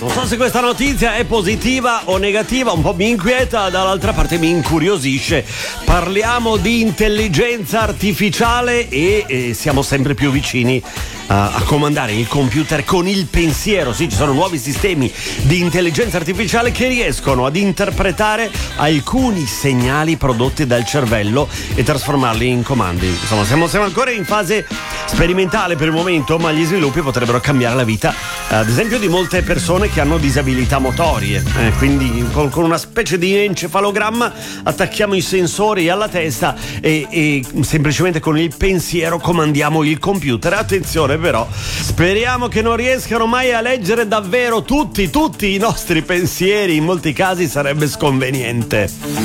Non so se questa notizia è positiva o negativa, un po' mi inquieta, dall'altra parte mi incuriosisce. Parliamo di intelligenza artificiale e siamo sempre più vicini a comandare il computer con il pensiero. Sì, ci sono nuovi sistemi di intelligenza artificiale che riescono ad interpretare alcuni segnali prodotti dal cervello e trasformarli in comandi. Insomma, siamo ancora in fase sperimentale per il momento, ma gli sviluppi potrebbero cambiare la vita, ad esempio, di molte persone che hanno disabilità motorie. Quindi con una specie di encefalogramma attacchiamo i sensori alla testa e semplicemente con il pensiero comandiamo il computer. Attenzione però, speriamo che non riescano mai a leggere davvero tutti i nostri pensieri, in molti casi sarebbe sconveniente.